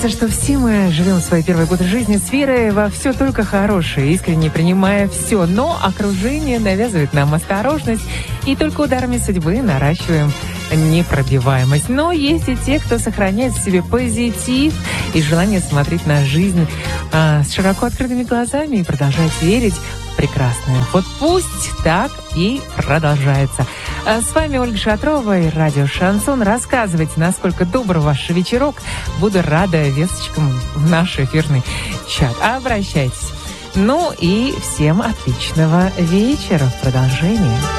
кажется, что все мы живем свой первый год жизни с верой во все только хорошее, искренне принимая все, но окружение навязывает нам осторожность, и только ударами судьбы наращиваем непробиваемость. Но есть и те, кто сохраняет в себе позитив и желание смотреть на жизнь с широко открытыми глазами и продолжать верить в прекрасное. Вот пусть так и продолжается. С вами Ольга Шатрова и радио «Шансон». Рассказывайте, насколько добр ваш вечерок. Буду рада весточкам в наш эфирный чат. Обращайтесь. Ну и всем отличного вечера в продолжении.